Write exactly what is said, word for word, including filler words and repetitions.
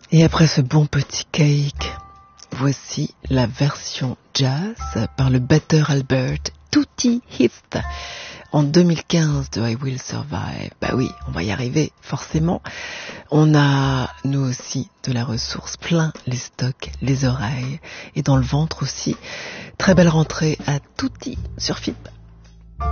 Et après ce bon petit cake, voici la version jazz par le batteur Albert Tutti Heath en deux mille quinze de I Will Survive. Bah oui, on va y arriver, forcément. On a, nous aussi, de la ressource plein les stocks, les oreilles et dans le ventre aussi. Très belle rentrée à Tutti sur F I P.